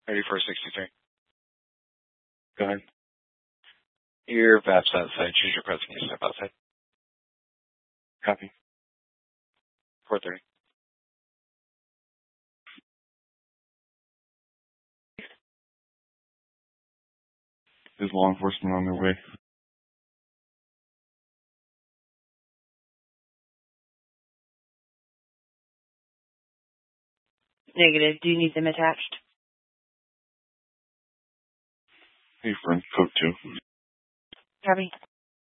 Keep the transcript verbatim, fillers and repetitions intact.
thirty-four sixty-three. Go ahead. Your V A P's outside. Choose your press. Can you step outside? Copy. four thirty. Is law enforcement on their way? Negative. Do you need them attached? Hey, friend. Code two. Copy.